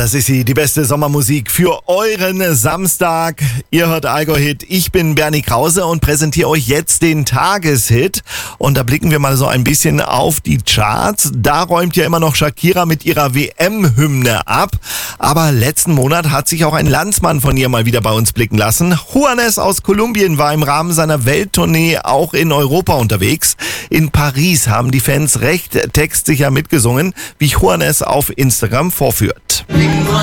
das ist sie, die beste Sommermusik für euren Samstag. Ihr hört Allgäu Hit. Ich bin Bernie Krause und präsentiere euch jetzt den Tageshit. Und da blicken wir mal so ein bisschen auf die Charts. Da räumt ja immer noch Shakira mit ihrer WM-Hymne ab. Aber letzten Monat hat sich auch ein Landsmann von ihr mal wieder bei uns blicken lassen. Juanes aus Kolumbien war im Rahmen seiner Welttournee auch in Europa unterwegs. In Paris haben die Fans recht textsicher mitgesungen, wie Juanes auf Instagram vorführt.